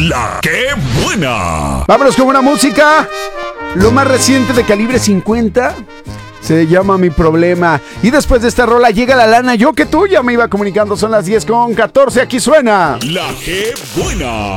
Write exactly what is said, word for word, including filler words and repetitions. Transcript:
La que buena. Vámonos con una música. Lo más reciente de Calibre cincuenta se llama Mi Problema. Y después de esta rola llega la lana. Yo que tú ya me iba comunicando. Son las diez con catorce. Aquí suena La que buena.